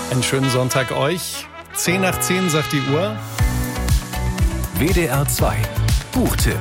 Einen schönen Sonntag euch. 10 nach 10 sagt die Uhr. WDR 2 Buchtipp.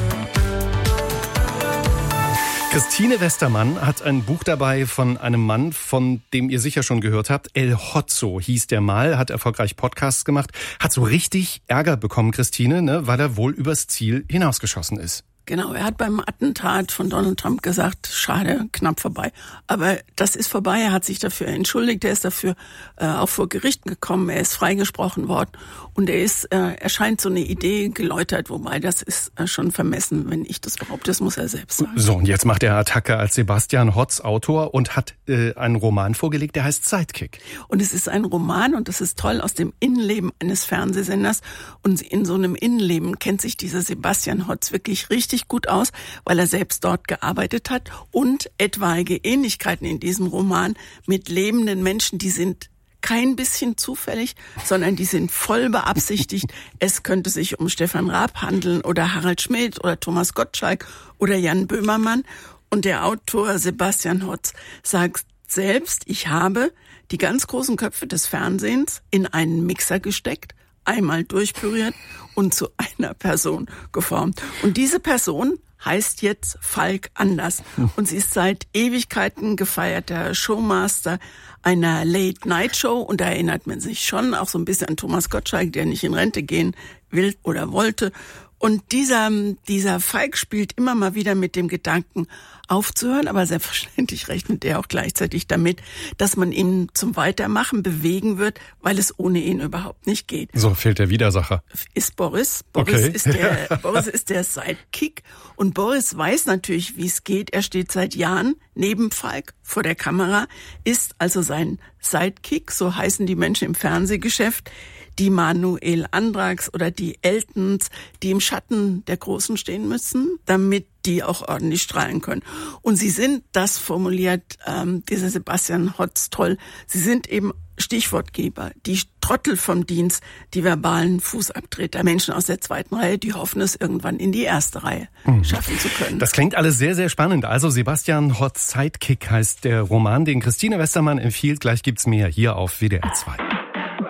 Christine Westermann hat ein Buch dabei von einem Mann, von dem ihr sicher schon gehört habt. El Hotzo hieß der mal, hat erfolgreich Podcasts gemacht, hat so richtig Ärger bekommen, Christine, ne, weil er wohl übers Ziel hinausgeschossen ist. Genau, er hat beim Attentat von Donald Trump gesagt, schade, knapp vorbei. Aber das ist vorbei, er hat sich dafür entschuldigt, er ist dafür auch vor Gericht gekommen, er ist freigesprochen worden und er scheint so eine Idee geläutert, wobei das ist schon vermessen, wenn ich das behaupte, das muss er selbst sagen. So, und jetzt macht er Attacke als Sebastian Hotz Autor und hat einen Roman vorgelegt, der heißt Sidekick. Und es ist ein Roman und das ist toll aus dem Innenleben eines Fernsehsenders und in so einem Innenleben kennt sich dieser Sebastian Hotz wirklich richtig gut aus, weil er selbst dort gearbeitet hat und etwaige Ähnlichkeiten in diesem Roman mit lebenden Menschen, die sind kein bisschen zufällig, sondern die sind voll beabsichtigt. Es könnte sich um Stefan Raab handeln oder Harald Schmidt oder Thomas Gottschalk oder Jan Böhmermann. Und der Autor Sebastian Hotz sagt selbst, ich habe die ganz großen Köpfe des Fernsehens in einen Mixer gesteckt, einmal durchpüriert und zu einer Person geformt. Und diese Person heißt jetzt Falk Anders. Und sie ist seit Ewigkeiten gefeierter Showmaster einer Late-Night-Show. Und da erinnert man sich schon auch so ein bisschen an Thomas Gottschalk, der nicht in Rente gehen will oder wollte. Und dieser Falk spielt immer mal wieder mit dem Gedanken aufzuhören, aber selbstverständlich rechnet er auch gleichzeitig damit, dass man ihn zum Weitermachen bewegen wird, weil es ohne ihn überhaupt nicht geht. So fehlt der Widersacher. Ist Boris. Okay. Boris ist der Sidekick und Boris weiß natürlich, wie es geht. Er steht seit Jahren neben Falk vor der Kamera, ist also sein Sidekick, so heißen die Menschen im Fernsehgeschäft, die Manuel Andrax oder die Eltons, die im Schatten der Großen stehen müssen, damit die auch ordentlich strahlen können. Und sie sind, das formuliert dieser Sebastian Hotz toll, sie sind eben Stichwortgeber, die Trottel vom Dienst, die verbalen Fußabtreter, Menschen aus der zweiten Reihe, die hoffen, es irgendwann in die erste Reihe schaffen zu können. Das klingt alles sehr, sehr spannend. Also Sebastian Hotz Sidekick heißt der Roman, den Christine Westermann empfiehlt. Gleich gibt's mehr hier auf WDR 2.